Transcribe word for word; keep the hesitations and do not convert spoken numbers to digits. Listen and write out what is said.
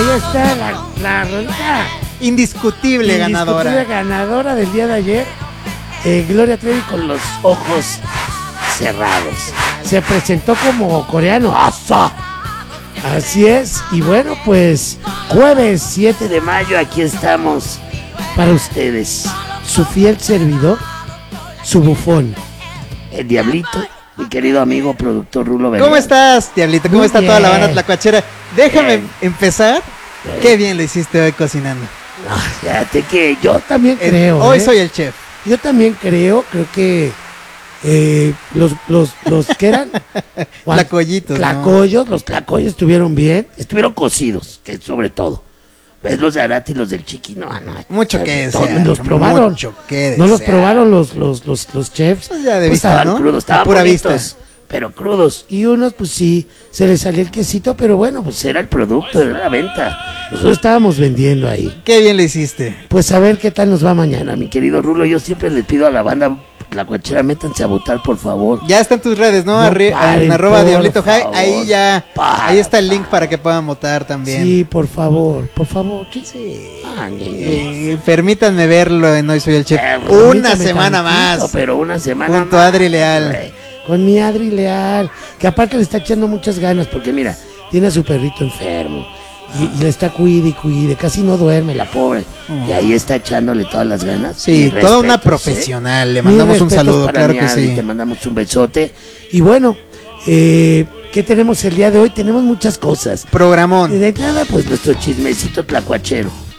ahí está la, la rolita indiscutible ganadora. Indiscutible ganadora del día de ayer. Eh, Gloria Trevi con los ojos cerrados. Se presentó como coreano. ¡Asa! Así es. Y bueno, pues jueves siete de mayo aquí estamos para ustedes. Su fiel servidor, su bufón, el Diablito, mi querido amigo productor Rulo Bernal. ¿Cómo estás, Diablito? ¿Cómo Muy está bien. toda la banda tlacuachera? Déjame Bien. empezar. Bien. Qué bien le hiciste hoy cocinando. Ah, fíjate que yo también Eh, creo. hoy ¿eh? soy el chef. Yo también creo, creo que eh, los, los, los que eran Juan- Tlacoyitos, ¿no? tlacoyos, los tlacoyos estuvieron bien, estuvieron cocidos, que sobre todo. ¿Ves los de Arati y los del Chiqui? No, no. Mucho que todos desear, los probaron. mucho que no los desear. probaron los, los, los, los chefs. Pues ya de Pues vista, estaban ¿no? crudos, A estaban pura bonitos, vista. pero crudos. Y unos, pues sí, se les salió el quesito, pero bueno, pues era el producto, era la venta. Nosotros estábamos vendiendo ahí. Qué bien le hiciste. Pues a ver qué tal nos va mañana, mi querido Rulo. Yo siempre les pido a la banda, la cochera, métanse a votar, por favor. Ya está en tus redes, ¿no? No Arri- paren, en arroba por Diablito High. favor. Ahí ya. Para, ahí está el link para. para que puedan votar también. Sí, por favor, por favor. ¿Qué? Sí. Ah, ni- ni- Eh, permítanme verlo en Hoy Soy el Chef. Eh, Una permítame semana tantito, más. Pero una semana Junto más, a Adri Leal. güey. Con mi Adri Leal. Que aparte le está echando muchas ganas. Porque mira, tiene a su perrito enfermo. Y, y le está cuide y cuide. Casi no duerme la pobre. Oh. Y ahí está echándole todas las ganas. Sí, Mis toda una respetos, ¿eh? profesional. Le Mis mandamos un respetos saludo, para claro mi que Adri, sí. Te mandamos un besote. Y bueno, eh, ¿qué tenemos el día de hoy? Tenemos muchas cosas. Programón. De nada, pues nuestro chismecito tlacuachero.